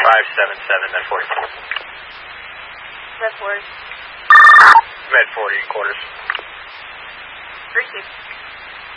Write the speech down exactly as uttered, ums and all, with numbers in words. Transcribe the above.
five seven seven, Med forty. Med forty. Med forty, quarters. Three six.